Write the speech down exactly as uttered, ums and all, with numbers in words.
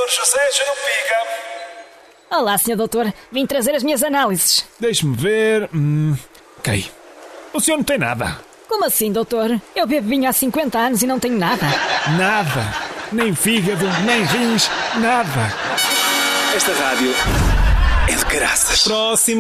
José Jurupiga. Olá, senhor doutor. Vim trazer as minhas análises. Deixe-me ver... Hum, ok. O senhor não tem nada. Como assim, doutor? Eu bebo vinho há cinquenta anos e não tenho nada. Nada. Nem fígado, nem rins, nada. Esta rádio é de caraças. Próximo.